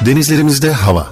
Denizlerimizde hava.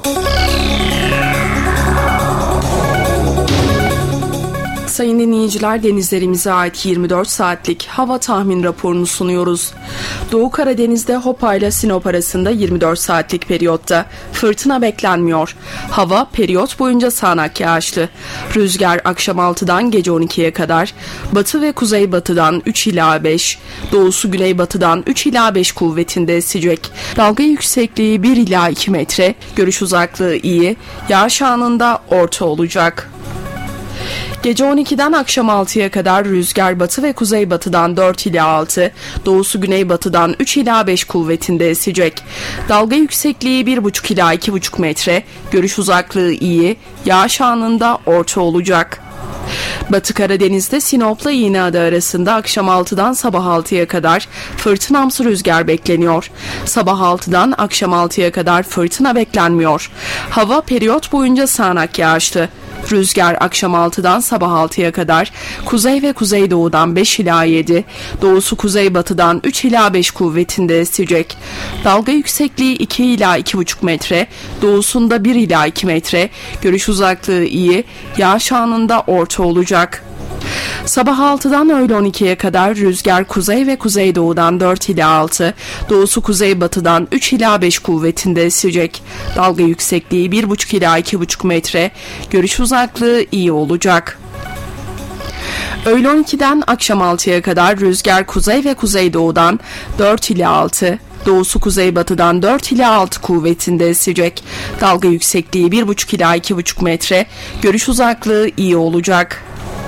Sayın dinleyiciler, denizlerimize ait 24 saatlik hava tahmin raporunu sunuyoruz. Doğu Karadeniz'de Hopa ile Sinop arasında 24 saatlik periyotta fırtına beklenmiyor. Hava periyot boyunca sağanak yağışlı. Rüzgar akşam 6'dan gece 12'ye kadar batı ve kuzeybatıdan 3 ila 5, doğusu güneybatıdan 3 ila 5 kuvvetinde esecek. Dalga yüksekliği 1 ila 2 metre, görüş uzaklığı iyi, yağış anında orta olacak. Gece 12'den akşam 6'ya kadar rüzgar batı ve kuzeybatıdan 4 ila 6, doğusu güneybatıdan 3 ila 5 kuvvetinde esecek. Dalga yüksekliği 1,5 ila 2,5 metre, görüş uzaklığı iyi, yağış anında orta olacak. Batı Karadeniz'de Sinop'la İğneada arasında akşam 6'dan sabah 6'ya kadar fırtınamsı rüzgar bekleniyor. Sabah 6'dan akşam 6'ya kadar fırtına beklenmiyor. Hava periyot boyunca sağanak yağışlı. Rüzgar akşam 6'dan sabah 6'ya kadar kuzey ve kuzeydoğudan 5 ila 7, doğusu kuzeybatıdan 3 ila 5 kuvvetinde esecek. Dalga yüksekliği 2 ila 2,5 metre, doğusunda 1 ila 2 metre, görüş uzaklığı iyi, yağış anında orta olacak. Sabah 6'dan öğle 12'ye kadar rüzgar kuzey ve kuzeydoğudan 4 ila 6, doğusu kuzeybatıdan 3 ila 5 kuvvetinde esecek. Dalga yüksekliği 1,5 ila 2,5 metre, görüş uzaklığı iyi olacak. Öğle 12'den akşam 6'ya kadar rüzgar kuzey ve kuzeydoğudan 4 ila 6, doğusu kuzeybatıdan 4 ila 6 kuvvetinde esecek. Dalga yüksekliği 1,5 ila 2,5 metre, görüş uzaklığı iyi olacak.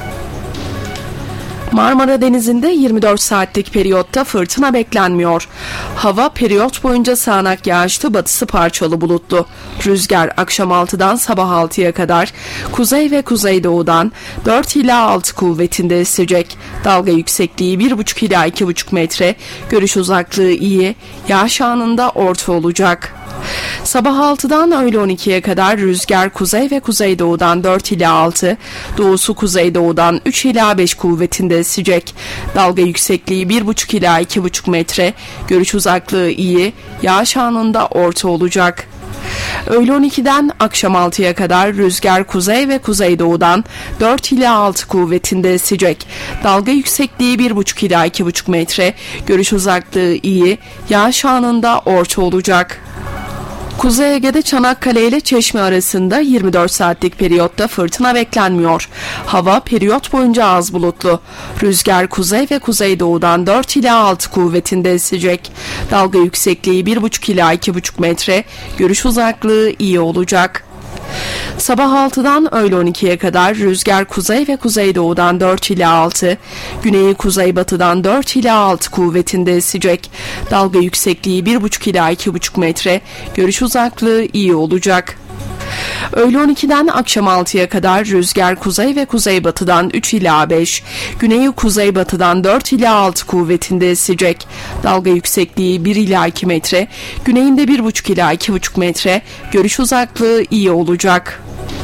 Marmara Denizi'nde 24 saatlik periyotta fırtına beklenmiyor. Hava periyot boyunca sağanak yağışlı, batısı parçalı bulutlu. Rüzgar akşam 6'dan sabah 6'ya kadar kuzey ve kuzeydoğudan 4 ila 6 kuvvetinde esecek. Dalga yüksekliği 1,5 ila 2,5 metre, görüş uzaklığı iyi, yağış anında orta olacak. Sabah 6'dan öğle 12'ye kadar rüzgar kuzey ve kuzeydoğudan 4 ila 6, doğusu kuzeydoğudan 3 ila 5 kuvvetinde esecek. Dalga yüksekliği 1,5 ila 2,5 metre, görüş uzaklığı iyi, yağış anında orta olacak. Öğle 12'den akşam 6'ya kadar rüzgar kuzey ve kuzeydoğudan 4 ila 6 kuvvetinde esecek. Dalga yüksekliği 1,5 ila 2,5 metre, görüş uzaklığı iyi, yağış anında orta olacak. Kuzey Ege'de Çanakkale ile Çeşme arasında 24 saatlik periyotta fırtına beklenmiyor. Hava periyot boyunca az bulutlu. Rüzgar kuzey ve kuzeydoğudan 4 ila 6 kuvvetinde esecek. Dalga yüksekliği 1,5 ila 2,5 metre, görüş uzaklığı iyi olacak. Sabah 6'dan öğle 12'ye kadar rüzgar kuzey ve kuzeydoğudan 4 ila 6, güneyi kuzeybatıdan 4 ila 6 kuvvetinde esecek. Dalga yüksekliği 1,5 ila 2,5 metre, görüş uzaklığı iyi olacak. Öğle 12'den akşam 6'ya kadar rüzgar kuzey ve kuzeybatıdan 3 ila 5, güneyi kuzeybatıdan 4 ila 6 kuvvetinde esecek. Dalga yüksekliği 1 ila 2 metre, güneyinde 1,5 ila 2,5 metre, görüş uzaklığı iyi olacak.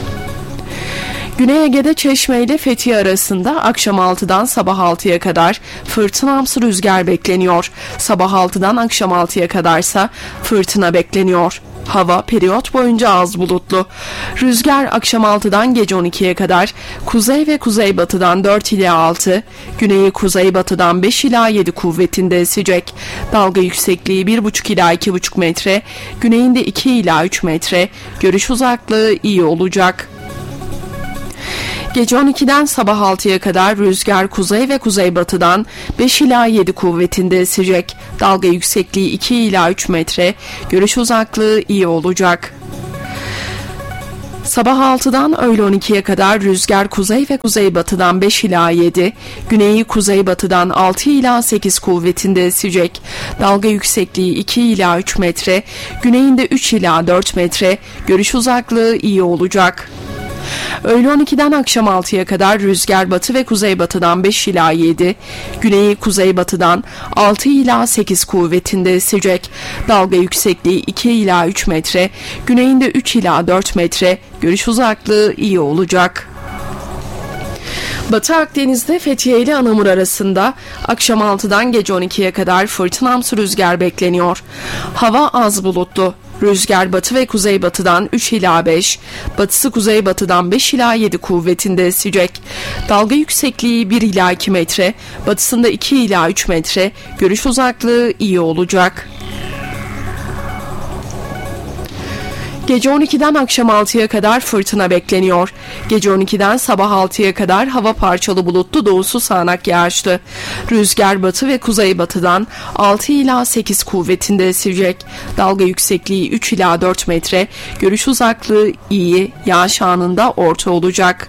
Güney Ege'de Çeşme ile Fethiye arasında akşam 6'dan sabah 6'ya kadar fırtınamsı rüzgar bekleniyor. Sabah 6'dan akşam 6'ya kadarsa fırtına bekleniyor. Hava periyot boyunca az bulutlu. Rüzgar akşam 6'dan gece 12'ye kadar kuzey ve kuzeybatıdan 4 ila 6, güneyi kuzeybatıdan 5 ila 7 kuvvetinde esecek. Dalga yüksekliği 1,5 ila 2,5 metre, güneyinde 2 ila 3 metre, görüş uzaklığı iyi olacak. Gece 12'den sabah 6'ya kadar rüzgar kuzey ve kuzeybatıdan 5 ila 7 kuvvetinde esecek. Dalga yüksekliği 2 ila 3 metre, görüş uzaklığı iyi olacak. Sabah 6'dan öğle 12'ye kadar rüzgar kuzey ve kuzeybatıdan 5 ila 7, güneyi kuzeybatıdan 6 ila 8 kuvvetinde esecek. Dalga yüksekliği 2 ila 3 metre, güneyinde 3 ila 4 metre, görüş uzaklığı iyi olacak. Öğle 12'den akşam 6'ya kadar rüzgar batı ve kuzeybatıdan 5 ila 7, güneyi kuzeybatıdan 6 ila 8 kuvvetinde esecek. Dalga yüksekliği 2 ila 3 metre, güneyinde 3 ila 4 metre, görüş uzaklığı iyi olacak. Batı Akdeniz'de Fethiye ile Anamur arasında akşam 6'dan gece 12'ye kadar fırtınamsı rüzgar bekleniyor. Hava az bulutlu. Rüzgar batı ve kuzeybatıdan 3 ila 5, batısı kuzeybatıdan 5 ila 7 kuvvetinde esecek. Dalga yüksekliği 1 ila 2 metre, batısında 2 ila 3 metre, görüş uzaklığı iyi olacak. Gece 12'den akşam 6'ya kadar fırtına bekleniyor. Gece 12'den sabah 6'ya kadar hava parçalı bulutlu, doğusu sağanak yağışlı. Rüzgar batı ve kuzeybatıdan 6 ila 8 kuvvetinde esecek. Dalga yüksekliği 3 ila 4 metre, görüş uzaklığı iyi, yağış anında orta olacak.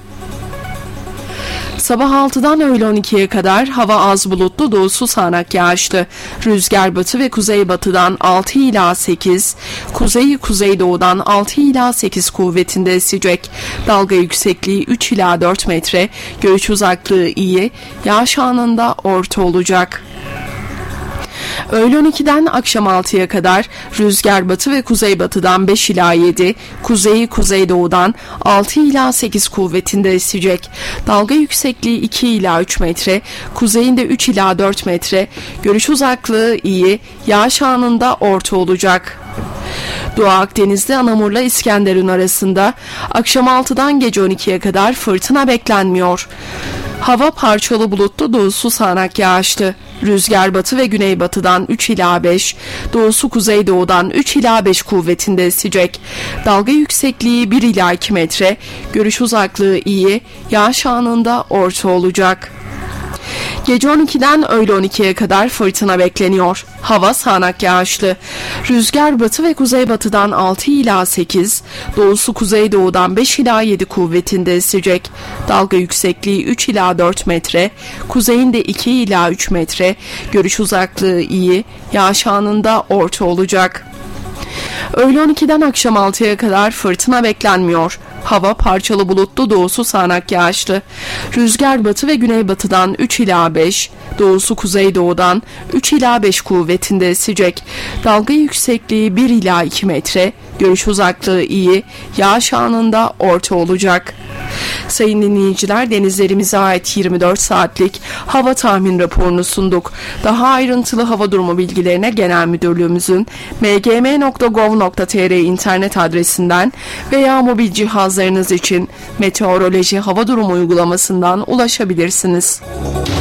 Sabah 6'dan öğle 12'ye kadar hava az bulutlu, doğusu sağanak yağışlı. Rüzgar batı ve kuzeybatıdan 6 ila 8, kuzeyi kuzeydoğudan 6 ila 8 kuvvetinde esecek. Dalga yüksekliği 3 ila 4 metre, görüş uzaklığı iyi, yağış anında orta olacak. Öğle 12'den akşam 6'ya kadar rüzgar batı ve kuzeybatıdan 5 ila 7, kuzeyi kuzeydoğudan 6 ila 8 kuvvetinde esecek. Dalga yüksekliği 2 ila 3 metre, kuzeyinde 3 ila 4 metre, görüş uzaklığı iyi, yağış anında orta olacak. Doğu Akdeniz'de Anamur'la İskenderun arasında akşam 6'dan gece 12'ye kadar fırtına beklenmiyor. Hava parçalı bulutlu, doğusu sağanak yağışlı. Rüzgar batı ve güneybatıdan 3 ila 5, doğusu kuzeydoğudan 3 ila 5 kuvvetinde esecek. Dalga yüksekliği 1 ila 2 metre, görüş uzaklığı iyi, yağış anında orta olacak. Gece 12'den öğle 12'ye kadar fırtına bekleniyor. Hava sağanak yağışlı. Rüzgar batı ve kuzeybatıdan 6 ila 8, doğusu kuzeydoğudan 5 ila 7 kuvvetinde esecek. Dalga yüksekliği 3 ila 4 metre, kuzeyinde 2 ila 3 metre, görüş uzaklığı iyi, yağış anında orta olacak. Öğle 12'den akşam 6'ya kadar fırtına beklenmiyor. Hava parçalı bulutlu, doğusu sağanak yağışlı. Rüzgar batı ve güneybatıdan 3 ila 5, doğusu kuzeydoğudan 3 ila 5 kuvvetinde esecek. Dalga yüksekliği 1 ila 2 metre, görüş uzaklığı iyi, yağış anında orta olacak. Sayın dinleyiciler, denizlerimize ait 24 saatlik hava tahmin raporunu sunduk. Daha ayrıntılı hava durumu bilgilerine Genel Müdürlüğümüzün mgm.gov.tr internet adresinden veya mobil cihazlarınız için meteoroloji hava durumu uygulamasından ulaşabilirsiniz.